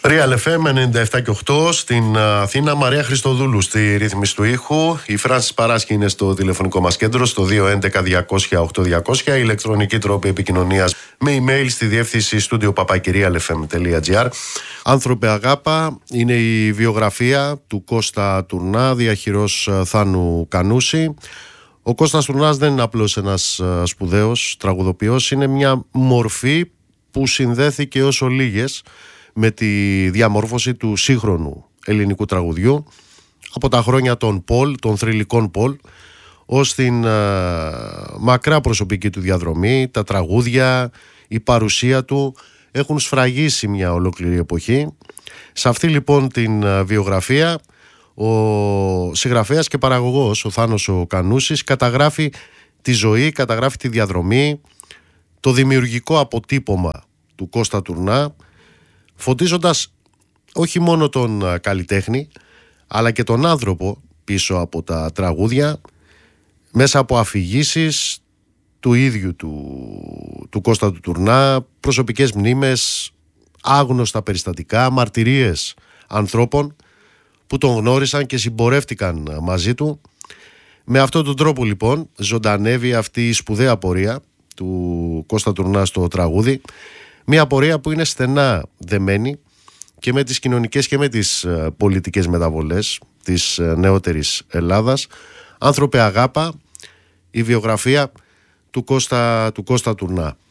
Real FM 97 και 8 στην Αθήνα. Μαρία Χριστοδούλου στη ρύθμιση του ήχου. Η Φράνσις Παράσκη είναι στο τηλεφωνικό μας κέντρο στο 211-200-8200. Η ηλεκτρονική τρόπη επικοινωνίας με email στη διεύθυνση studio@realfm.gr. Άνθρωπε αγάπα είναι η βιογραφία του Κώστα Τουρνά, διαχειρός Θάνου Κανούση. Ο Κώστας Τουρνάς δεν είναι απλώς ένας σπουδαίος τραγουδοποιός, είναι μια μορφή που συνδέθηκε όσο λίγες με τη διαμόρφωση του σύγχρονου ελληνικού τραγουδιού από τα χρόνια των Πολ, των θρυλικών Πολ, ως την μακρά προσωπική του διαδρομή. Τα τραγούδια, η παρουσία του έχουν σφραγίσει μια ολόκληρη εποχή. Σε αυτή λοιπόν την βιογραφία ο συγγραφέας και παραγωγός, ο Θάνος ο Κανούσης, καταγράφει τη ζωή, καταγράφει τη διαδρομή, το δημιουργικό αποτύπωμα του Κώστα Τουρνά, φωτίζοντας όχι μόνο τον καλλιτέχνη αλλά και τον άνθρωπο πίσω από τα τραγούδια, μέσα από αφηγήσεις του ίδιου του Κώστα του Τουρνά, προσωπικές μνήμες, άγνωστα περιστατικά, μαρτυρίες ανθρώπων που τον γνώρισαν και συμπορεύτηκαν μαζί του. Με αυτόν τον τρόπο λοιπόν ζωντανεύει αυτή η σπουδαία πορεία του Κώστα Τουρνά στο τραγούδι, μια πορεία που είναι στενά δεμένη και με τις κοινωνικές και με τις πολιτικές μεταβολές της νεότερης Ελλάδας. Άνθρωπε αγάπα, η βιογραφία του Κώστα Τουρνά.